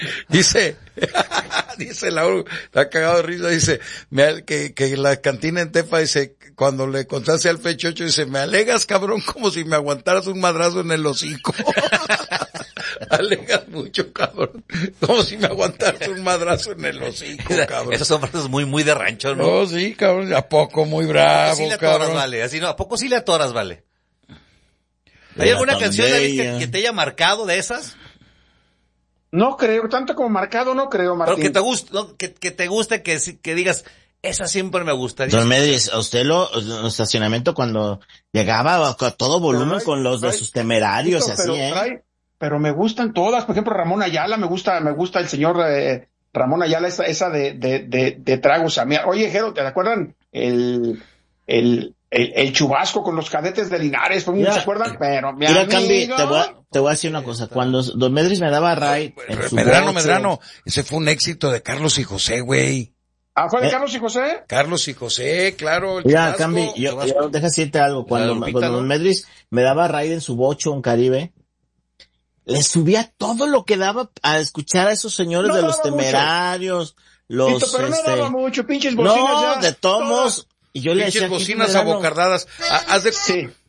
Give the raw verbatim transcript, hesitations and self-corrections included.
Dice, dice Lauro, está cagado de risa, dice, me, que, que la cantina en Tepa dice, cuando le contaste al Fechocho, dice, me alegas, cabrón, como si me aguantaras un madrazo en el hocico. Alegas mucho, cabrón, como si me aguantaras un madrazo en el hocico, cabrón. Esas son frases muy, muy de rancho, ¿no? No, sí, cabrón, ¿a poco muy bravo, sí le cabrón? atoras, vale, así no, ¿a poco sí le atoras, vale? ¿Hay alguna canción, David, que, que te haya marcado de esas? No creo, tanto como marcado no creo, Martín. Pero que te guste, no, que, que te guste, que, que digas, esa siempre me gusta. Don Medris, a usted lo, en el estacionamiento cuando llegaba a todo volumen trae, con los trae, de sus Temerarios, pero, así, pero, ¿eh? Trae, pero me gustan todas, por ejemplo, Ramón Ayala, me gusta, me gusta el señor eh, Ramón Ayala, esa, esa de, de, de, de tragos a mí. Oye, Jero, ¿te acuerdan? El, el, el, el chubasco con los cadetes de Linares, ¿se acuerdan? Pero mi mira, amigo... Cambi, te voy, a, te voy a decir una cosa. Cuando Don Medris me daba ray en su Medrano, bocho, Medrano, ese fue un éxito de Carlos y José, güey. Ah, ¿fue de ¿Eh? Carlos y José? Carlos y José, claro. El mira, chubasco, Cambi, yo, chubasco. yo, deja decirte algo. Cuando, Lupita, cuando ¿no? Don Medris me daba ray en su bocho, un Caribe, le subía todo lo que daba a escuchar a esos señores No de los daba mucho. Temerarios, los, Tito, pero este... no daba mucho, pinches bocinas no, ya. de tomos, y yo le Pinches decía... bocinas Medrano, abocardadas. Ha- Haz de, Sí.